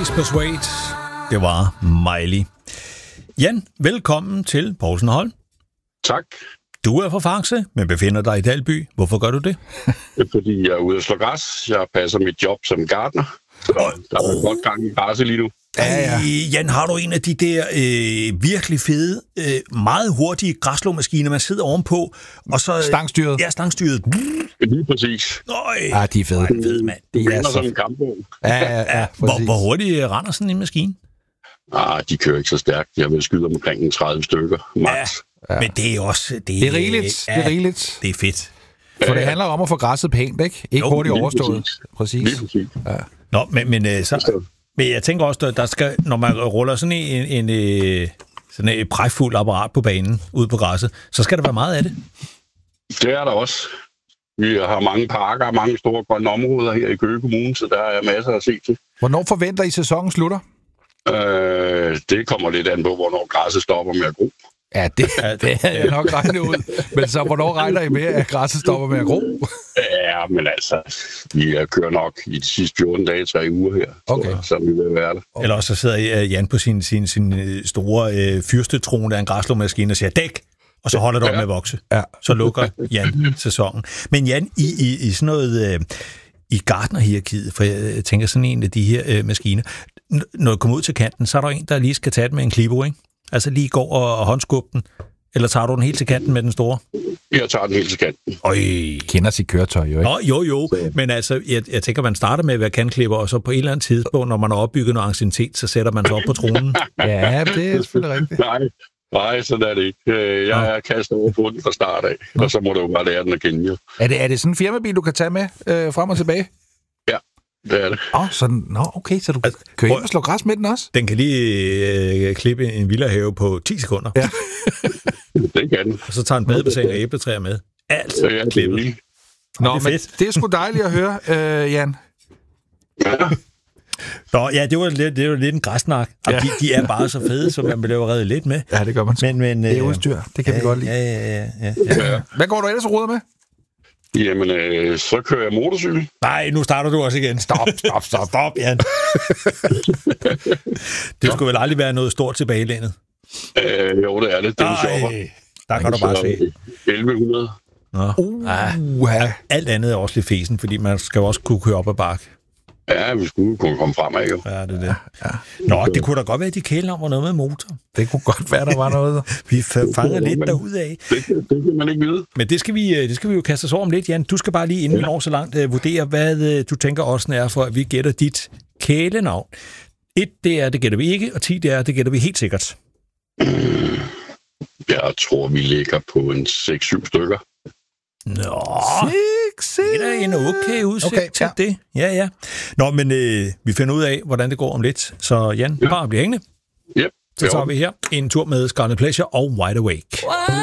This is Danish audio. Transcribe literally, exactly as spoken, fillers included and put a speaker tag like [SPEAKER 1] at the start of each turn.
[SPEAKER 1] Please Persuade. Det var Miley. Jan, velkommen til Poulsen og Holm.
[SPEAKER 2] Tak.
[SPEAKER 1] Du er fra Faxe, men befinder dig i Dalby. Hvorfor gør du det?
[SPEAKER 2] Det er fordi, jeg er ude at slå græs. Jeg passer mit job som gartner. Så der er godt gang i græsset lige nu.
[SPEAKER 1] Ja, ja. Jan, har du en af de der øh, virkelig fede, øh, meget hurtige græsslåmaskiner, man sidder ovenpå, og så...
[SPEAKER 3] Stangstyret.
[SPEAKER 1] Ja, stangstyret.
[SPEAKER 2] Lige præcis.
[SPEAKER 1] Nøj.
[SPEAKER 3] Ja, de er fede.
[SPEAKER 1] Det ved man.
[SPEAKER 2] Det
[SPEAKER 3] er
[SPEAKER 2] er
[SPEAKER 3] så-
[SPEAKER 2] som en kampvogn.
[SPEAKER 3] Ja, ja, ja.
[SPEAKER 1] Hvor, hvor hurtigt render sådan en maskine?
[SPEAKER 2] Ah, de kører ikke så stærkt. Jeg vil skyde omkring tredive stykker, max.
[SPEAKER 1] Ja. Men det er også... Det,
[SPEAKER 3] Det er rigeligt.
[SPEAKER 1] Ja,
[SPEAKER 3] Det er rigeligt.
[SPEAKER 1] det er fedt.
[SPEAKER 3] For det handler om at få græsset pænt, ikke? Ikke
[SPEAKER 1] Jo,
[SPEAKER 3] hurtigt
[SPEAKER 2] lige
[SPEAKER 3] overstået.
[SPEAKER 2] præcis.
[SPEAKER 3] Præcis.
[SPEAKER 2] Lige præcis.
[SPEAKER 3] Ja.
[SPEAKER 1] Nå, men, men, øh, så, men jeg tænker også, der skal, når man ruller sådan en, en, en sådan et prægfuld apparat på banen ude på græsset, så skal der være meget af det.
[SPEAKER 2] Det er der også. Vi har mange parker og mange store grønne områder her i Køge Kommune, så der er masser at se til.
[SPEAKER 3] Hvornår forventer I, sæsonen slutter?
[SPEAKER 2] Øh, det kommer lidt an på, hvornår græsset stopper med at gro.
[SPEAKER 3] Ja, det, det er jeg nok regnet ud. Men så hvornår regner I med, at græsset stopper med at gro?
[SPEAKER 2] Ja, men altså, vi kører nok i de sidste fjorten dage, tre uger her,
[SPEAKER 3] Okay.
[SPEAKER 2] så, så vi vil være der.
[SPEAKER 1] Okay. Eller også så sidder øh, Jan på sin, sin, sin øh, store øh, fyrstetrone af en græsslåmaskine og siger, dæk! Og så holder det op med at vokse.
[SPEAKER 3] Ja.
[SPEAKER 1] Så lukker Jan sæsonen. Men Jan, i, i, i sådan noget... Øh, i gartnerhierarkiet, for jeg tænker sådan en af de her øh, maskiner, n- når du kommer ud til kanten, så er der en, der lige skal tage den med en klipper, ikke? Altså lige gå og, og håndskubbe den. Eller tager du den helt til kanten med den store?
[SPEAKER 2] Jeg tager den helt til kanten.
[SPEAKER 1] Øj.
[SPEAKER 3] Kender sit køretøj jo, ikke?
[SPEAKER 1] Nå, jo, jo. Men altså, jeg, jeg tænker, man starter med at være kantklipper, og så på et eller andet tidspunkt, når man har opbygget noget anciennitet, så sætter man sig op på tronen.
[SPEAKER 3] Ja, det er selvfølgelig rigtigt.
[SPEAKER 2] Nej, nej, sådan er det ikke. Øh, Jeg er kastet over på den fra start af, og så må du jo bare lære den at kende, jo.
[SPEAKER 3] Er det, er det sådan en firmabil, du kan tage med øh, frem og tilbage?
[SPEAKER 2] Det er det.
[SPEAKER 3] Åh, oh, sådan. Nå, okay, så du kan køre ind og slå græs med den også?
[SPEAKER 1] Den kan lige øh, klippe en villahave på ti sekunder,
[SPEAKER 3] Ja.
[SPEAKER 2] Det kan den.
[SPEAKER 1] og så tager en badebassin og æbletræer med. Alt
[SPEAKER 2] Så jeg
[SPEAKER 1] klippet.
[SPEAKER 2] det.
[SPEAKER 3] Nå,
[SPEAKER 1] det er
[SPEAKER 3] men
[SPEAKER 1] fedt.
[SPEAKER 3] det er sgu dejligt at høre, øh, Jan.
[SPEAKER 2] Ja,
[SPEAKER 1] Nå, ja, det var lidt, det var lidt en græsnak. Og
[SPEAKER 3] Ja.
[SPEAKER 1] de, de er bare så fede, så man bliver reddet lidt med.
[SPEAKER 3] Ja, det gør man sgu.
[SPEAKER 1] Men, men,
[SPEAKER 3] Det er
[SPEAKER 1] øh,
[SPEAKER 3] udstyr, det kan
[SPEAKER 1] ja,
[SPEAKER 3] vi godt lide.
[SPEAKER 1] Ja, ja, ja, ja, ja.
[SPEAKER 3] Hvad går du ellers og roder med?
[SPEAKER 2] jamen, øh, så kører jeg motorcykel.
[SPEAKER 1] Nej, nu starter du også igen. Stop, stop, stop, stop, Jan. Det skulle vel aldrig være noget stort tilbagelænet.
[SPEAKER 2] Øh, jo, det er det. Det er shopper.
[SPEAKER 1] Nej, der kan du bare se.
[SPEAKER 2] elleve hundrede.
[SPEAKER 1] Nå.
[SPEAKER 3] Uha.
[SPEAKER 1] Alt andet er også lidt fesen, fordi man skal jo også kunne køre op ad bakke.
[SPEAKER 2] Ja, vi skulle kunne komme fremad, jo.
[SPEAKER 1] Ja, det er det. Ja. Nå, det kunne da godt være, at de kæler var noget med motor.
[SPEAKER 3] Det kunne godt være, der var noget.
[SPEAKER 1] Vi f- fanger lidt derudad.
[SPEAKER 2] Det, det kan man ikke vide.
[SPEAKER 1] Men det skal, vi, det skal vi jo kaste os over om lidt, Jan. Du skal bare lige, inden vi når så langt, uh, vurdere, hvad uh, du tænker også er for, at vi gætter dit kælenavn. Et, det er, det gætter vi ikke, og ti, det er, det gætter vi helt sikkert.
[SPEAKER 2] Jeg tror, vi ligger på en seks syv stykker.
[SPEAKER 1] Nå,
[SPEAKER 3] Six,
[SPEAKER 1] det er da en okay udsigt
[SPEAKER 3] Okay,
[SPEAKER 1] til
[SPEAKER 3] ja.
[SPEAKER 1] det. Ja, ja. Nå, men øh, vi finder ud af, hvordan det går om lidt. Så Jan,
[SPEAKER 2] Ja.
[SPEAKER 1] bare bliv hængende.
[SPEAKER 2] Yep.
[SPEAKER 1] Så tager vi her en tur med Scarlet Pleasure og Wide Awake.